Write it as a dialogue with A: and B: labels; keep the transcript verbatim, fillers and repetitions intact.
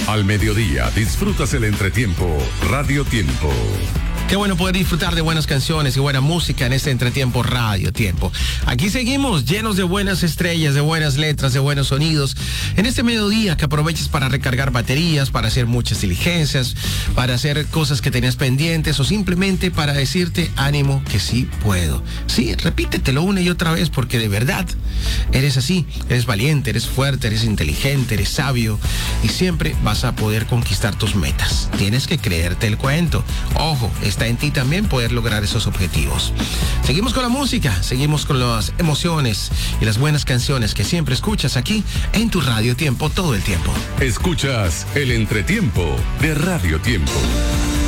A: Al mediodía disfrutas el entretiempo Radio Tiempo.
B: Qué bueno poder disfrutar de buenas canciones y buena música en este entretiempo Radio Tiempo. Aquí seguimos llenos de buenas estrellas, de buenas letras, de buenos sonidos. En este mediodía que aproveches para recargar baterías, para hacer muchas diligencias, para hacer cosas que tenías pendientes o simplemente para decirte ánimo que sí puedo. Sí, repítetelo una y otra vez porque de verdad eres así. Eres valiente, eres fuerte, eres inteligente, eres sabio y siempre vas a poder conquistar tus metas. Tienes que creerte el cuento. Ojo, está en ti también poder lograr esos objetivos. Seguimos con la música, seguimos con las emociones y las buenas canciones que siempre escuchas aquí en tu Radio Tiempo todo el tiempo.
A: Escuchas el entretiempo de Radio Tiempo.